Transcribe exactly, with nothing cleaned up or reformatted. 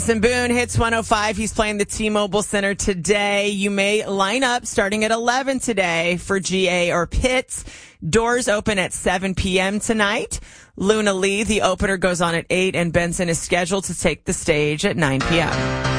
Jason Boone hits one oh five. He's playing the T-Mobile Center today. You may line up starting at eleven today for G A or Pitts. Doors open at seven p.m. tonight. Luna Lee, the opener, goes on at eight, and Benson is scheduled to take the stage at nine p.m.